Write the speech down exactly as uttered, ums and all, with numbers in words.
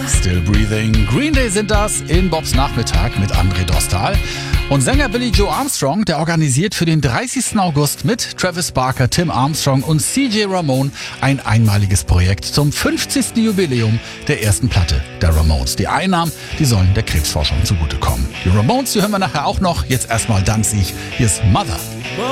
Still Breathing. Green Day sind das in Bobs Nachmittag mit André Dostal. Und Sänger Billy Joe Armstrong, der organisiert für den dreißigsten August mit Travis Barker, Tim Armstrong und C J Ramone ein einmaliges Projekt zum fünfzigsten Jubiläum der ersten Platte der Ramones. Die Einnahmen, die sollen der Krebsforschung zugutekommen. Die Ramones, die hören wir nachher auch noch. Jetzt erstmal Danzig. Hier ist Mother.